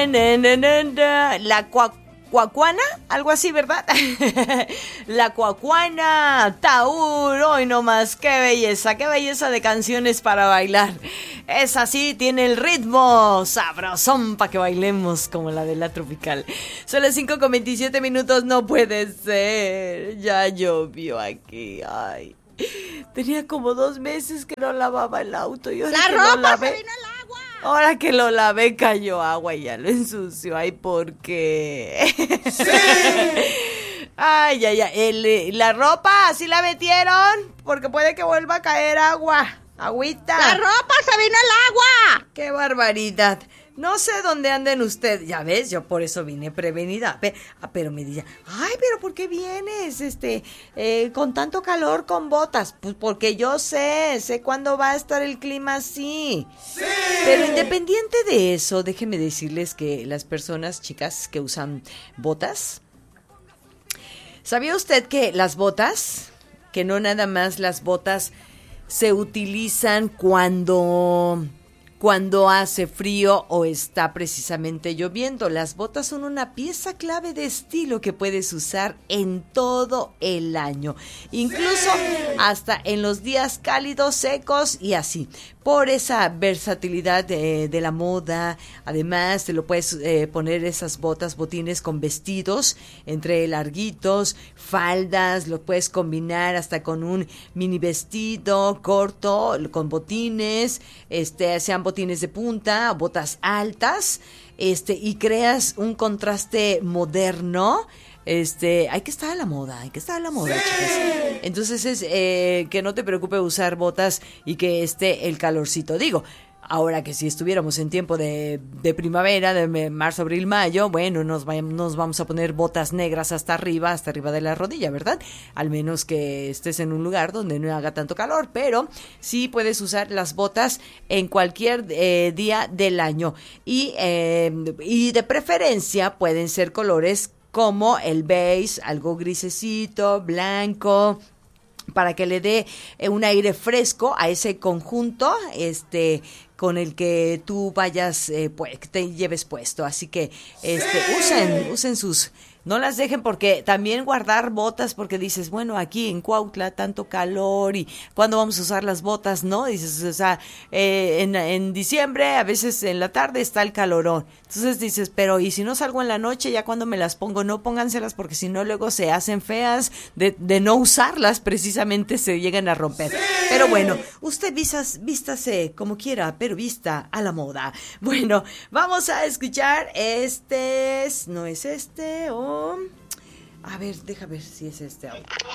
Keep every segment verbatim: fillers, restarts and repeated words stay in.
La cua, cuacuana, algo así, ¿verdad? La cuacuana, Taur, hoy nomás, qué belleza, qué belleza de canciones para bailar. Es así, tiene el ritmo sabrosón para que bailemos como la de la tropical. Son las cinco con veintisiete minutos, no puede ser, ya llovió aquí, ay. Tenía como dos meses que no lavaba el auto. Y ahora ¡La que ropa lo lavé, se vino al agua! Ahora que lo lavé cayó agua y ya lo ensució. Ay, ¿por qué? ¡Sí! Ay, ay, ay. El, la ropa, ¿sí la metieron? Porque puede que vuelva a caer agua. Agüita. ¡La ropa se vino al agua! ¡Qué barbaridad! No sé dónde anden ustedes. Ya ves, yo por eso vine prevenida. Pero, pero me dice, ay, pero ¿por qué vienes este, eh, con tanto calor con botas? Pues porque yo sé, sé cuándo va a estar el clima así. ¡Sí! Pero independiente de eso, déjenme decirles que las personas, chicas, que usan botas, ¿sabía usted que las botas, que no nada más las botas se utilizan cuando... cuando hace frío o está precisamente lloviendo? Las botas son una pieza clave de estilo que puedes usar en todo el año, incluso hasta en los días cálidos, secos y así. Por esa versatilidad de, de la moda, además te lo puedes eh, poner esas botas, botines con vestidos entre larguitos, faldas, lo puedes combinar hasta con un mini vestido corto, con botines, este, sean botines de punta, botas altas, este, y creas un contraste moderno. Este, hay que estar a la moda, hay que estar a la moda, ¡sí! Chicas. Entonces es eh, que no te preocupe usar botas y que esté el calorcito. Digo, ahora que si estuviéramos en tiempo de, de primavera, de marzo, abril, mayo, bueno, nos, vayamos, nos vamos a poner botas negras hasta arriba, hasta arriba de la rodilla, ¿verdad? Al menos que estés en un lugar donde no haga tanto calor, pero sí puedes usar las botas en cualquier eh, día del año. Y, eh, y de preferencia pueden ser colores como el beige, algo grisecito, blanco, para que le dé un aire fresco a ese conjunto, este, con el que tú vayas, eh, pues, que te lleves puesto. Así que, este, usen, usen sus, no las dejen, porque también guardar botas, porque dices, bueno, aquí en Cuautla tanto calor y ¿cuándo vamos a usar las botas? No, dices, o sea, eh, en, en diciembre, a veces en la tarde está el calorón. Entonces dices, pero ¿y si no salgo en la noche, ya cuando me las pongo? No, pónganselas, porque si no luego se hacen feas, de, de no usarlas precisamente se llegan a romper. ¡Sí! Pero bueno, usted visas, vístase como quiera, pero vista a la moda. Bueno, vamos a escuchar este, no es este, o... a ver, deja ver si es este.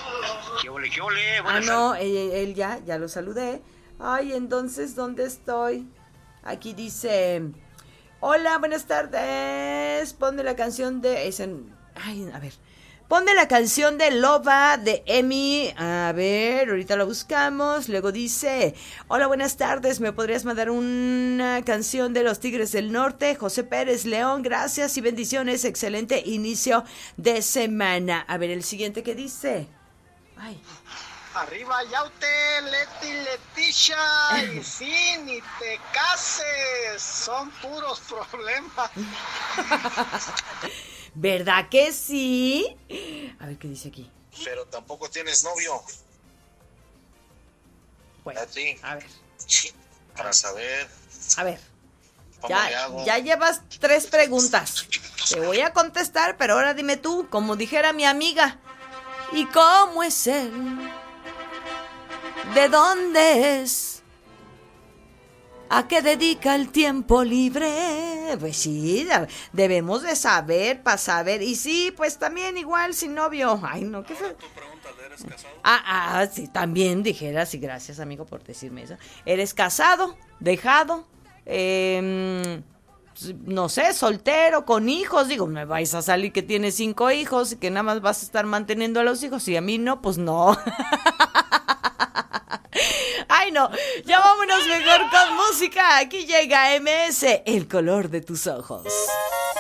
¿Qué ole, qué ole? Ah, no, él, él ya, ya lo saludé. Ay, entonces, ¿dónde estoy? Aquí dice... Hola, buenas tardes. Ponme la canción de... Ese, ay, a ver. Ponme la canción de Loba de Emi. A ver, ahorita la buscamos. Luego dice... Hola, buenas tardes. ¿Me podrías mandar una canción de Los Tigres del Norte? José Pérez León, gracias y bendiciones. Excelente inicio de semana. A ver, el siguiente que dice... Ay... Arriba Yaute, Leti, Leticia, y sí, ni te cases, son puros problemas. ¿Verdad que sí? A ver qué dice aquí. Pero tampoco tienes novio. Bueno, ¿sí? A ver. Para saber. A ver. Ya, ya llevas tres preguntas. Te voy a contestar, pero ahora dime tú, como dijera mi amiga. ¿Y cómo es él? ¿De dónde es? ¿A qué dedica el tiempo libre? Pues sí, debemos de saber para saber. Y sí, pues también igual sin novio. Ay, no, qué feo. ¿Eres casado? Ah, ah, sí, también dijera, sí, gracias amigo por decirme eso. ¿Eres casado? ¿Dejado? Eh, no sé, soltero, con hijos. Digo, me vais a salir que tienes cinco hijos y que nada más vas a estar manteniendo a los hijos. Y a mí no, pues no. Ay, no, ya vámonos mejor con música. Aquí llega M S, el color de tus ojos.